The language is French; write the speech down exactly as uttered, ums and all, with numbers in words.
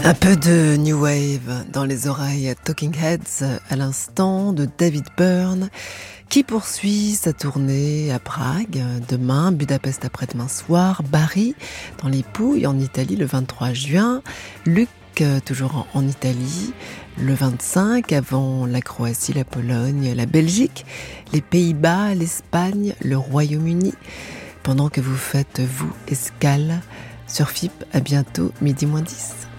Un peu de New Wave dans les oreilles, Talking Heads à l'instant de David Byrne qui poursuit sa tournée à Prague demain, Budapest après-demain soir, Bari dans les Pouilles en Italie le vingt-trois juin, Luc toujours en, en Italie le vingt-cinq avant la Croatie, la Pologne, la Belgique, les Pays-Bas, l'Espagne, le Royaume-Uni pendant que vous faites vous escale sur F I P. À bientôt, midi moins dix.